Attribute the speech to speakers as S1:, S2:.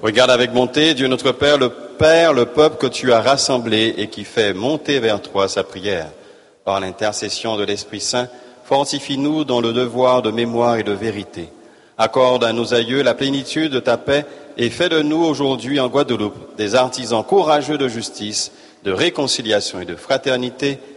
S1: Regarde avec bonté, Dieu notre Père, le peuple que tu as rassemblé et qui fait monter vers toi sa prière. Par l'intercession de l'Esprit Saint, fortifie-nous dans le devoir de mémoire et de vérité. Accorde à nos aïeux la plénitude de ta paix et fais de nous aujourd'hui en Guadeloupe des artisans courageux de justice, de réconciliation et de fraternité,